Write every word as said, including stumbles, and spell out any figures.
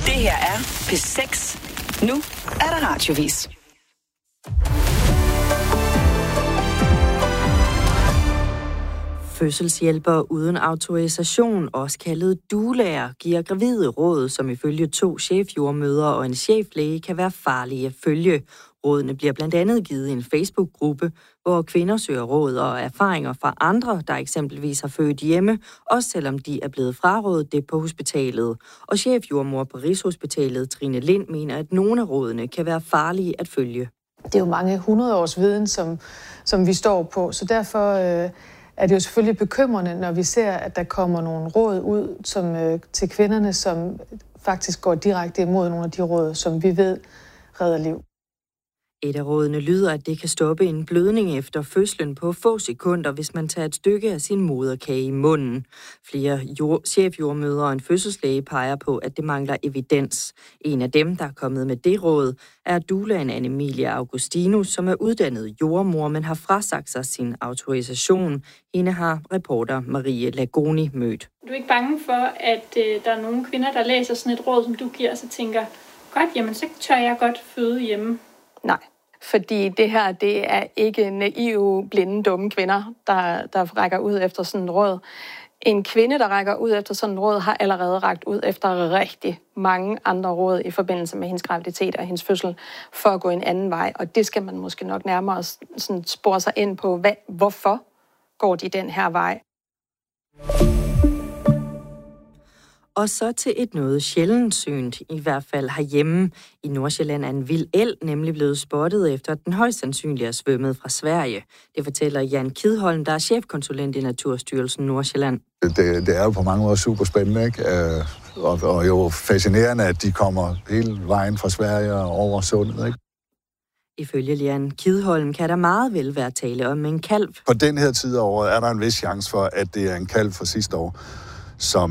Det her er P seks. Nu er der radiovis. Fødselshjælpere uden autorisation, også kaldet doulaer, giver gravide råd, som ifølge to chefjordmødre og en cheflæge kan være farlige at følge. Rådene bliver blandt andet givet i en Facebook-gruppe, hvor kvinder søger råd og erfaringer fra andre, der eksempelvis har født hjemme, også selvom de er blevet frarådet det på hospitalet. Og chefjordmor på Rigshospitalet, Trine Lind, mener, at nogle af rådene kan være farlige at følge. Det er jo mange hundrede års viden, som, som vi står på, så derfor øh, er det jo selvfølgelig bekymrende, når vi ser, at der kommer nogle råd ud som, øh, til kvinderne, som faktisk går direkte imod nogle af de råd, som vi ved redder liv. Et af rådene lyder, at det kan stoppe en blødning efter fødslen på få sekunder, hvis man tager et stykke af sin moderkage i munden. Flere jord- chefjordmødre og en fødselslæge peger på, at det mangler evidens. En af dem, der er kommet med det råd, er doulaen Anne-Emilia Augustinus, som er uddannet jordmor, men har frasagt sig sin autorisation. Hende har reporter Marie Lagoni mødt. Du er ikke bange for, at øh, der er nogle kvinder, der læser sådan et råd, som du giver, og så tænker, godt, jamen så tør jeg godt føde hjemme? Nej, fordi det her, det er ikke naive, blinde, dumme kvinder, der, der rækker ud efter sådan en råd. En kvinde, der rækker ud efter sådan en råd, har allerede rækket ud efter rigtig mange andre råd i forbindelse med hendes graviditet og hendes fødsel, for at gå en anden vej. Og det skal man måske nok nærmere sådan spore sig ind på, hvad, hvorfor går de den her vej. Og så til et noget sjældent synt, i hvert fald herhjemme. I Nordsjælland er en vild elg nemlig blevet spottet efter, at den højst sandsynligt er svømmet fra Sverige. Det fortæller Jan Kidholm, der er chefkonsulent i Naturstyrelsen Nordsjælland. Det, det er jo på mange måder super spændende, ikke? Og, og jo fascinerende, at de kommer hele vejen fra Sverige og over sundet, ikke? Ifølge Jan Kidholm kan der meget vel være tale om en kalv. På den her tid af året er der en vis chance for, at det er en kalv fra sidste år, som